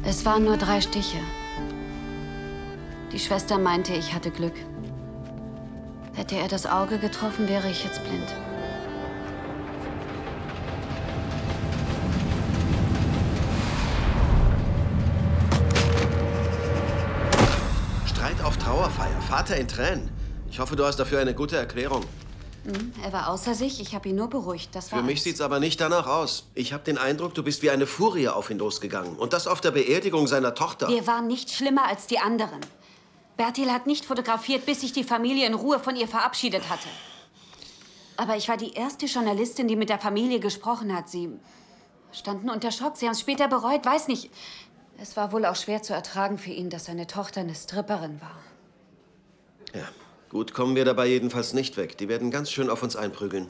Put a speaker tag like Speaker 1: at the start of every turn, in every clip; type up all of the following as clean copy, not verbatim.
Speaker 1: Es waren nur 3 Stiche. Die Schwester meinte, ich hatte Glück. Hätte er das Auge getroffen, wäre ich jetzt blind.
Speaker 2: Streit auf Trauerfeier, Vater in Tränen. Ich hoffe, du hast dafür eine gute Erklärung.
Speaker 1: Er war außer sich, ich habe ihn nur beruhigt, das war
Speaker 2: Für mich
Speaker 1: alles.
Speaker 2: sieht's aber nicht danach aus. Ich habe den Eindruck, du bist wie eine Furie auf ihn losgegangen. Und das auf der Beerdigung seiner Tochter.
Speaker 1: Wir waren nicht schlimmer als die anderen. Bertil hat nicht fotografiert, bis sich die Familie in Ruhe von ihr verabschiedet hatte. Aber ich war die erste Journalistin, die mit der Familie gesprochen hat. Sie standen unter Schock, sie haben es später bereut, weiß nicht. Es war wohl auch schwer zu ertragen für ihn, dass seine Tochter eine Stripperin war.
Speaker 2: Ja, gut, kommen wir dabei jedenfalls nicht weg. Die werden ganz schön auf uns einprügeln.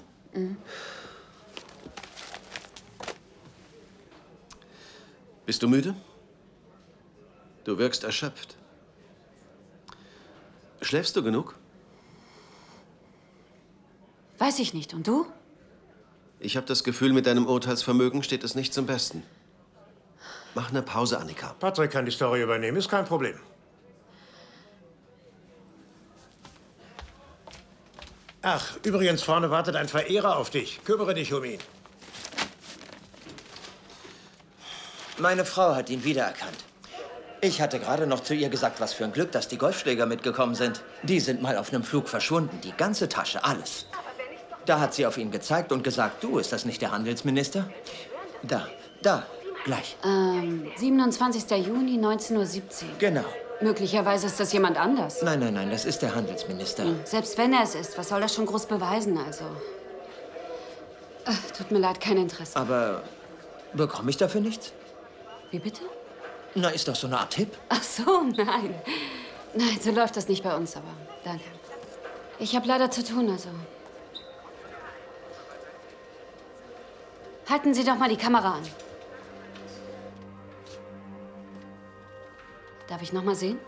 Speaker 2: Bist du müde? Du wirkst erschöpft. Schläfst du genug?
Speaker 1: Weiß ich nicht. Und du?
Speaker 2: Ich habe das Gefühl, mit deinem Urteilsvermögen steht es nicht zum Besten. Mach eine Pause, Annika.
Speaker 3: Patrick kann die Story übernehmen, ist kein Problem. Ach, übrigens, vorne wartet ein Verehrer auf dich. Kümmere dich um ihn.
Speaker 4: Meine Frau hat ihn wiedererkannt. Ich hatte gerade noch zu ihr gesagt, was für ein Glück, dass die Golfschläger mitgekommen sind. Die sind mal auf einem Flug verschwunden, die ganze Tasche, alles. Da hat sie auf ihn gezeigt und gesagt, du, ist das nicht der Handelsminister? Da, gleich.
Speaker 1: 27. Juni, 19:17 Uhr.
Speaker 4: Genau.
Speaker 1: Möglicherweise ist das jemand anders.
Speaker 4: Nein, das ist der Handelsminister.
Speaker 1: Selbst wenn er es ist, was soll das schon groß beweisen, also? Tut mir leid, kein Interesse.
Speaker 4: Aber bekomme ich dafür nichts?
Speaker 1: Wie bitte?
Speaker 4: Na, ist doch so eine Art Tipp.
Speaker 1: Ach so, nein. Nein, so läuft das nicht bei uns, aber danke. Ich habe leider zu tun, also. Halten Sie doch mal die Kamera an. Darf ich noch mal sehen?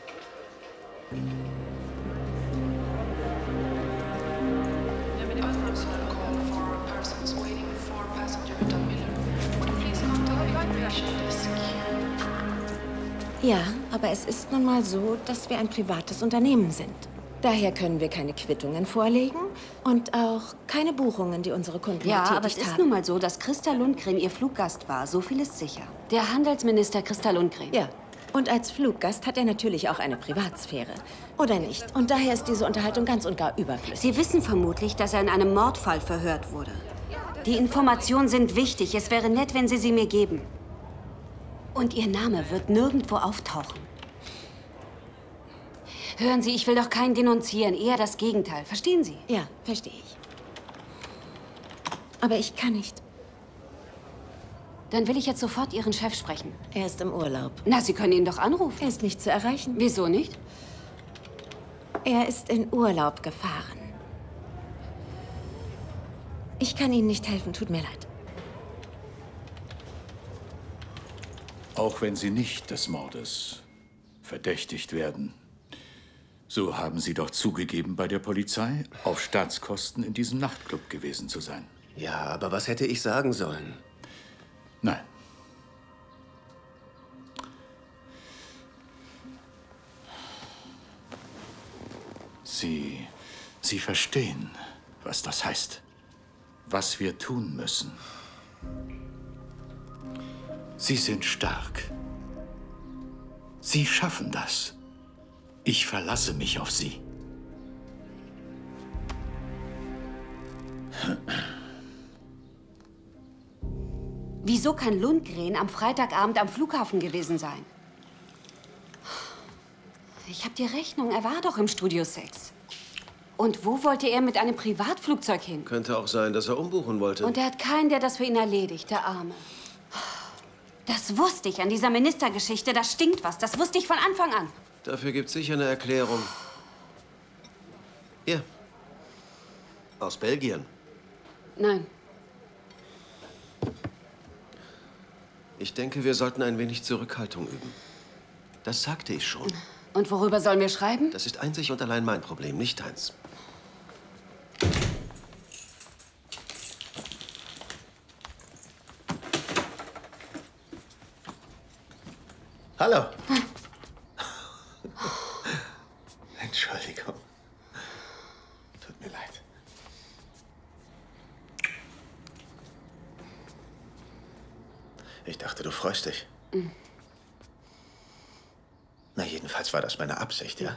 Speaker 5: Ja, aber es ist nun mal so, dass wir ein privates Unternehmen sind. Daher können wir keine Quittungen vorlegen und auch keine Buchungen, die unsere Kunden
Speaker 1: Ja,
Speaker 5: getätigt
Speaker 1: aber es ist
Speaker 5: haben.
Speaker 1: nun mal so, dass Christa Lundgren Ihr Fluggast war. So viel ist sicher. Der Handelsminister Christa Lundgren.
Speaker 5: Ja, und als Fluggast hat er natürlich auch eine Privatsphäre. Oder nicht? Und daher ist diese Unterhaltung ganz und gar überflüssig.
Speaker 1: Sie wissen vermutlich, dass er in einem Mordfall verhört wurde. Die Informationen sind wichtig. Es wäre nett, wenn Sie sie mir geben. Und Ihr Name wird nirgendwo auftauchen. Hören Sie, ich will doch keinen denunzieren, eher das Gegenteil. Verstehen Sie?
Speaker 5: Ja, verstehe ich. Aber ich kann nicht.
Speaker 1: Dann will ich jetzt sofort Ihren Chef sprechen.
Speaker 5: Er ist im Urlaub.
Speaker 1: Na, Sie können ihn doch anrufen.
Speaker 5: Er ist nicht zu erreichen.
Speaker 1: Wieso nicht?
Speaker 5: Er ist in Urlaub gefahren. Ich kann Ihnen nicht helfen, tut mir leid.
Speaker 6: Auch wenn Sie nicht des Mordes verdächtigt werden, so haben Sie doch zugegeben, bei der Polizei auf Staatskosten in diesem Nachtclub gewesen zu sein.
Speaker 2: Ja, aber was hätte ich sagen sollen?
Speaker 6: Nein. Sie verstehen, was das heißt, was wir tun müssen. Sie sind stark. Sie schaffen das. Ich verlasse mich auf Sie.
Speaker 1: Wieso kann Lundgren am Freitagabend am Flughafen gewesen sein? Ich habe die Rechnung. Er war doch im Studio 6. Und wo wollte er mit einem Privatflugzeug hin?
Speaker 2: Könnte auch sein, dass er umbuchen wollte.
Speaker 1: Und er hat keinen, der das für ihn erledigt, der Arme. Das wusste ich an dieser Ministergeschichte. Da stinkt was. Das wusste ich von Anfang an.
Speaker 2: Dafür gibt's sicher eine Erklärung. Hier. Aus Belgien.
Speaker 1: Nein.
Speaker 2: Ich denke, wir sollten ein wenig Zurückhaltung üben. Das sagte ich schon.
Speaker 1: Und worüber sollen wir schreiben?
Speaker 2: Das ist einzig und allein mein Problem, nicht deins.
Speaker 3: Hallo. Entschuldigung. Tut mir leid. Ich dachte, du freust dich. Na, jedenfalls war das meine Absicht, ja?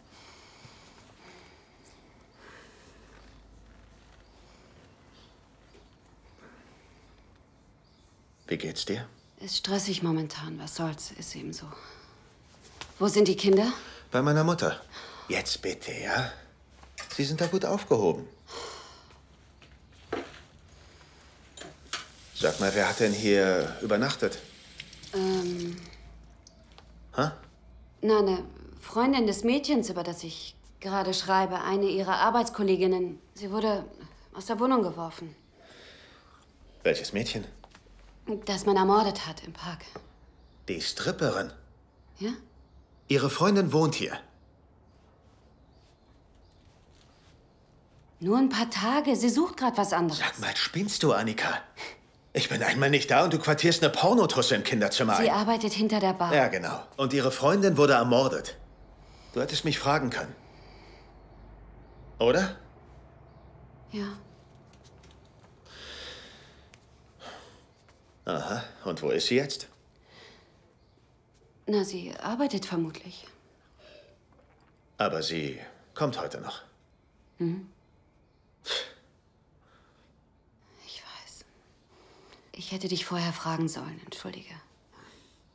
Speaker 3: Wie geht's dir?
Speaker 1: Ist stressig momentan. Was soll's? Ist eben so. Wo sind die Kinder?
Speaker 3: Bei meiner Mutter. Jetzt bitte, ja? Sie sind da gut aufgehoben. Sag mal, wer hat denn hier übernachtet? Hä?
Speaker 1: Na, eine Freundin des Mädchens, über das ich gerade schreibe. Eine ihrer Arbeitskolleginnen. Sie wurde aus der Wohnung geworfen.
Speaker 3: Welches Mädchen?
Speaker 1: Das man ermordet hat im Park.
Speaker 3: Die Stripperin.
Speaker 1: Ja?
Speaker 3: Ihre Freundin wohnt hier.
Speaker 1: Nur ein paar Tage. Sie sucht gerade was anderes.
Speaker 3: Sag mal, spinnst du, Annika? Ich bin einmal nicht da und du quartierst eine Pornotusse im Kinderzimmer
Speaker 1: Sie
Speaker 3: ein.
Speaker 1: arbeitet hinter der Bar.
Speaker 3: Ja, genau. Und ihre Freundin wurde ermordet. Du hättest mich fragen können. Oder?
Speaker 1: Ja.
Speaker 3: Aha. Und wo ist sie jetzt?
Speaker 1: Na, sie arbeitet vermutlich.
Speaker 3: Aber sie kommt heute noch.
Speaker 1: Ich weiß. Ich hätte dich vorher fragen sollen. Entschuldige.